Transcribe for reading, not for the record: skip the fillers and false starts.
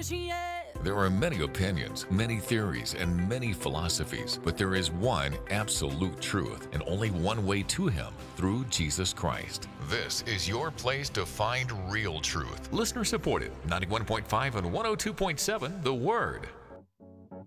There are many opinions, many theories, and many philosophies, but there is one absolute truth and only one way to Him, through Jesus Christ. This is your place to find real truth. Listener supported, 91.5 and 102.7 The Word.